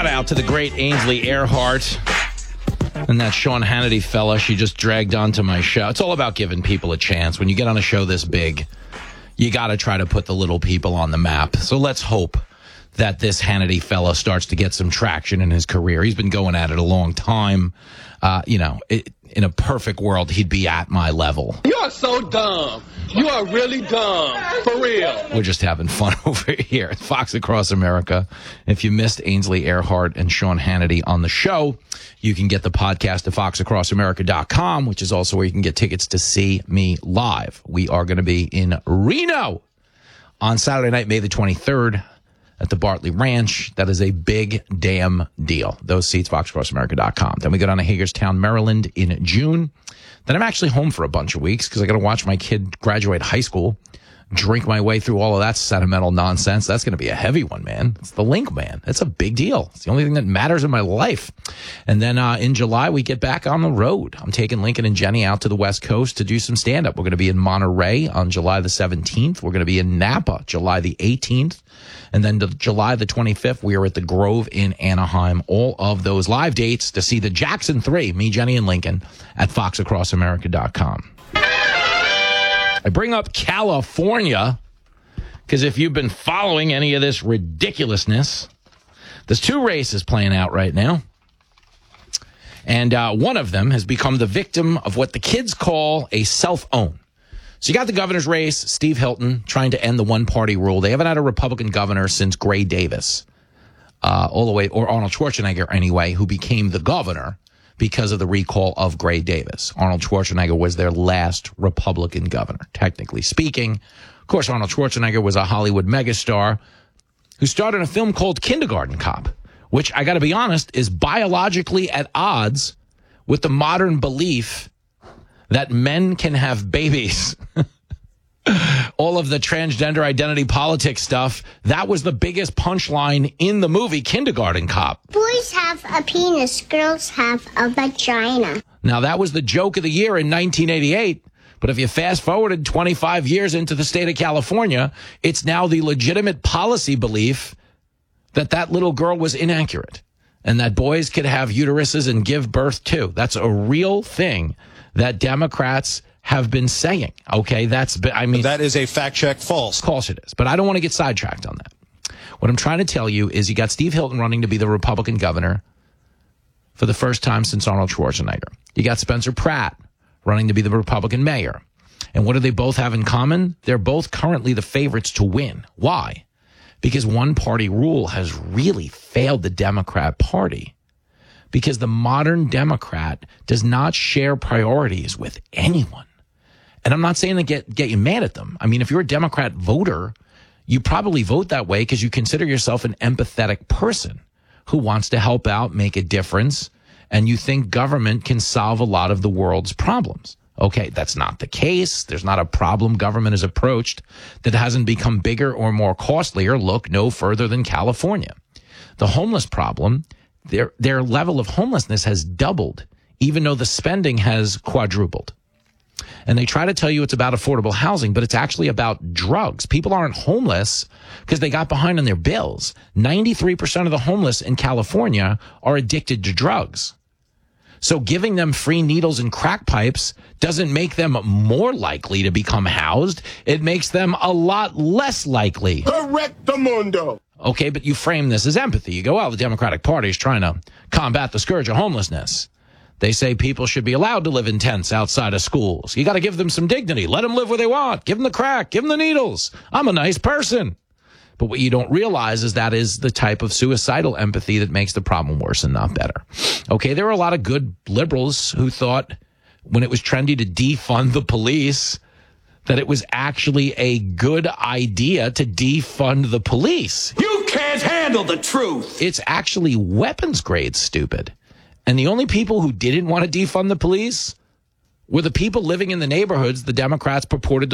Shout out to the great Ainsley Earhart and that Sean Hannity fella she just dragged onto my show. It's all about giving people a chance. When you get on a show this big, you got to try to put the little people on the map. So let's hope that this Hannity fella starts to get some traction in his career. He's been going at it a long time. In a perfect world, he'd be at my level. You are so dumb. You are really dumb. For real. We're just having fun over here at Fox Across America. If you missed Ainsley Earhart and Sean Hannity on the show, you can get the podcast at foxacrossamerica.com, which is also where you can get tickets to see me live. We are going to be in Reno on Saturday night, May the 23rd. At the Bartley Ranch. That is a big damn deal. Those seats, foxacrossamerica.com. Then we go down to Hagerstown, Maryland in June. Then I'm actually home for a bunch of weeks because I got to watch my kid graduate high school, drink my way through all of that sentimental nonsense. That's going to be a heavy one, man. It's the link, man. It's a big deal. It's the only thing that matters in my life. And then in July, we get back on the road. I'm taking Lincoln and Jenny out to the West Coast to do some stand-up. We're going to be in Monterey on July the 17th. We're going to be in Napa July the 18th. And then July the 25th, we are at the Grove in Anaheim. All of those live dates to see the Jackson 3, me, Jenny, and Lincoln, at foxacrossamerica.com. I bring up California because if you've been following any of this ridiculousness, there's two races playing out right now. And one of them has become the victim of what the kids call a self-own. So you got the governor's race, Steve Hilton trying to end the one-party rule. They haven't had a Republican governor since Gray Davis, all the way, or Arnold Schwarzenegger anyway, who became the governor because of the recall of Gray Davis. Arnold Schwarzenegger was their last Republican governor, technically speaking. Of course, Arnold Schwarzenegger was a Hollywood megastar who starred in a film called Kindergarten Cop, which, I got to be honest, is biologically at odds with the modern belief that men can have babies. All of the transgender identity politics stuff, that was the biggest punchline in the movie Kindergarten Cop. Boys have a penis, girls have a vagina. Now, that was the joke of the year in 1988. But if you fast forwarded 25 years into the state of California, it's now the legitimate policy belief that that little girl was inaccurate and that boys could have uteruses and give birth too. That's a real thing that Democrats have been saying. Okay, that is a fact check false. Of course it is. But I don't want to get sidetracked on that. What I'm trying to tell you is you got Steve Hilton running to be the Republican governor for the first time since Arnold Schwarzenegger. You got Spencer Pratt running to be the Republican mayor. And what do they both have in common? They're both currently the favorites to win. Why? Because one-party rule has really failed the Democrat Party. Because the modern Democrat does not share priorities with anyone. And I'm not saying to get you mad at them. I mean, if you're a Democrat voter, you probably vote that way because you consider yourself an empathetic person who wants to help out, make a difference, and you think government can solve a lot of the world's problems. Okay, that's not the case. There's not a problem government has approached that hasn't become bigger or more costlier. Look no further than California. The homeless problem, their level of homelessness has doubled, even though the spending has quadrupled. And they try to tell you it's about affordable housing, but it's actually about drugs. People aren't homeless because they got behind on their bills. 93% of the homeless in California are addicted to drugs. So giving them free needles and crack pipes doesn't make them more likely to become housed. It makes them a lot less likely. Correctamundo. Okay, but you frame this as empathy. You go, well, the Democratic Party is trying to combat the scourge of homelessness. They say people should be allowed to live in tents outside of schools. You got to give them some dignity. Let them live where they want. Give them the crack. Give them the needles. I'm a nice person. But what you don't realize is that is the type of suicidal empathy that makes the problem worse and not better. Okay, there were a lot of good liberals who thought when it was trendy to defund the police that it was actually a good idea to defund the police. You can't handle the truth. It's actually weapons grade stupid. And the only people who didn't want to defund the police were the people living in the neighborhoods the Democrats purported to